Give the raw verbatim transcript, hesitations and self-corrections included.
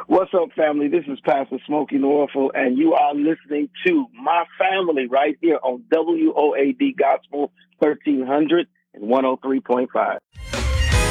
What's up, family? This is Pastor Smokey Norfolk, and you are listening to My Family right here on W O A D Gospel thirteen hundred and one oh three point five.